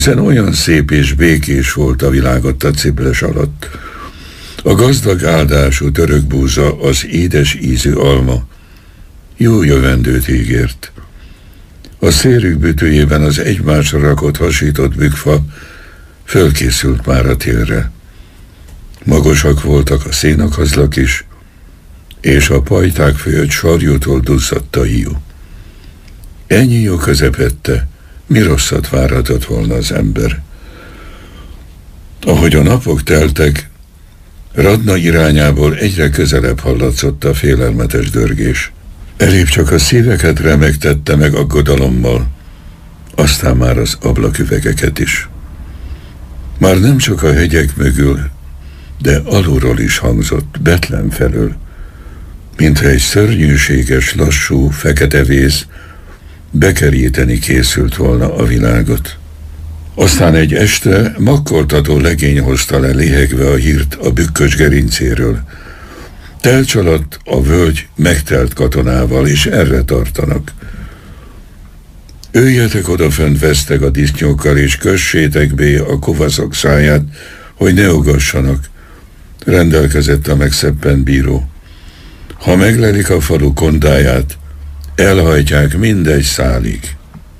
hiszen olyan szép és békés volt a világ ott a ciples alatt. A gazdag áldású török búza, az édes ízű alma jó jövendőt ígért. A szérük bütőjében az egymásra rakott hasított bükkfa fölkészült már a télre. Magosak voltak a szénakazlak is, és a pajták fölött sarjútól duzzadt a hiú. Ennyi jó közepette, mi rosszat várhatott volna az ember? Ahogy a napok teltek, Radna irányából egyre közelebb hallatszott a félelmetes dörgés. Elébb csak a szíveket remegtette meg aggodalommal, aztán már az ablaküvegeket is. Már nem csak a hegyek mögül, de alulról is hangzott, Betlen felől, mintha egy szörnyűséges, lassú, fekete vész bekeríteni készült volna a világot. Aztán egy este makkoltató legény hozta le léhegve a hírt a bükkös gerincéről. Telcs alatt a völgy megtelt katonával, és erre tartanak. Öljetek odafönt veszteg a disznyókkal, és kössétek be a kovaszok száját, hogy ne ugassanak, rendelkezett a megszeppent bíró. Ha meglelik a falu kondáját, elhajtják mindegy szálig.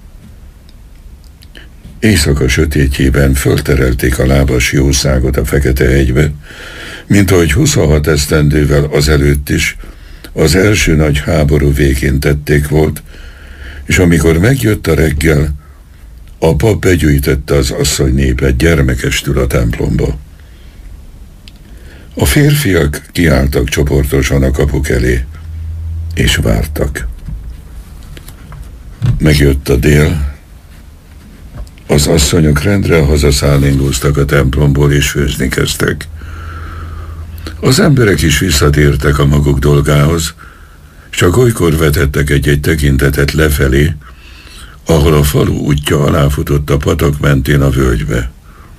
Éjszaka sötétjében fölterelték a lábas jószágot a Fekete hegybe, mint ahogy 26 esztendővel azelőtt is az első nagy háború végén tették volt, és amikor megjött a reggel, a pap begyűjtötte az asszony népet gyermekestül a templomba. A férfiak kiálltak csoportosan a kapuk elé, és vártak. Megjött a dél, az asszonyok rendre hazaszállingóztak a templomból, és főzni kezdtek. Az emberek is visszatértek a maguk dolgához, csak olykor vetettek egy-egy tekintetet lefelé, ahol a falu útja aláfutott a patak mentén a völgybe.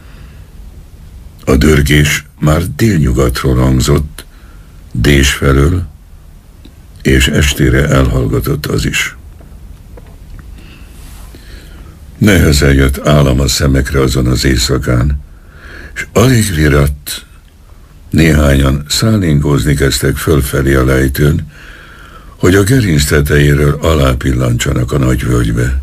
A dörgés már délnyugatról hangzott, Dés felől, és estére elhallgatott az is. Nehezen jött állam a szemekre azon az éjszakán, és alig viratt, néhányan szállingózni kezdtek fölfelé a lejtőn, hogy a gerinc tetejéről alápillancsanak a nagy völgybe.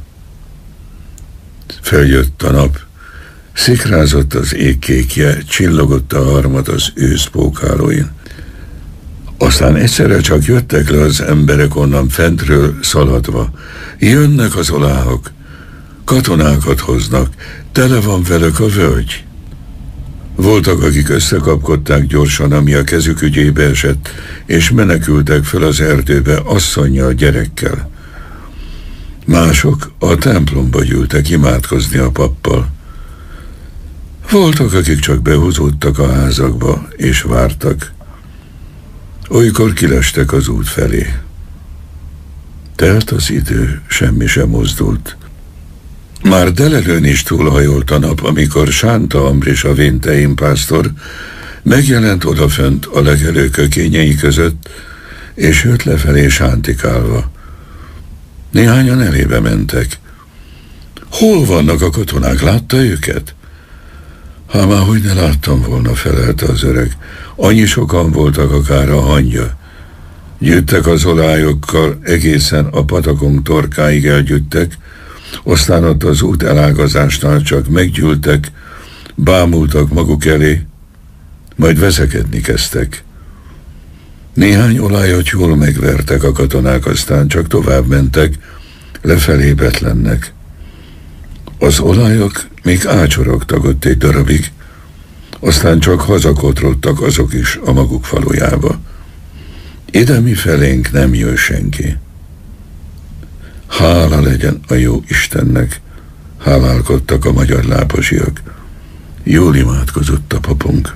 Feljött a nap, szikrázott az égkékje, csillogott a harmad az ősz pókhálóin. Aztán egyszerre csak jöttek le az emberek onnan fentről szaladva. Jönnek az oláhok, katonákat hoznak, tele van velük a völgy. Voltak, akik összekapkodták gyorsan, ami a kezük ügyébe esett, és menekültek fel az erdőbe asszonnyal, gyerekkel. Mások a templomba gyűltek imádkozni a pappal. Voltak, akik csak behúzódtak a házakba, és vártak. Olykor kilestek az út felé. Telt az idő, semmi sem mozdult. Már delelőn is túlhajolt a nap, amikor Sánta Ambris, a véntein pásztor megjelent odafönt a legelő kökényei között, és jött lefelé sántikálva. Néhányan elébe mentek. Hol vannak a katonák, látta őket? Hát már hogy ne láttam volna, felelte az öreg. Annyi sokan voltak, akár a hangya. Gyűjtek az olályokkal, egészen a patakon torkáig elgyűjtek, aztán ott az út elágazásnál csak meggyűltek, bámultak maguk elé, majd veszekedni kezdtek. Néhány olajat jól megvertek a katonák, aztán csak tovább mentek, lefelé Betlennek. Az olajok még ácsorogtak ott egy darabig, aztán csak hazakotrodtak azok is a maguk falujába. Ide mi felénk nem jön senki. Hála legyen a jó Istennek, hálálkodtak a magyar lábasiak. Jól imádkozott a papunk.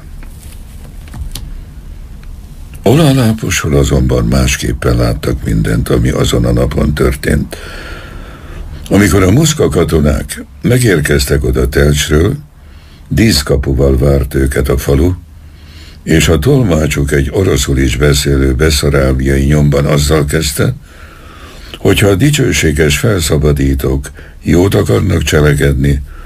Oláláposról azonban másképpen láttak mindent, ami azon a napon történt. Amikor a muszka katonák megérkeztek oda Telcsről, díszkapuval várt őket a falu, és a tolmácsuk egy oroszul is beszélő beszarábiai nyomban azzal kezdte, hogyha a dicsőséges felszabadítók jót akarnak cselekedni,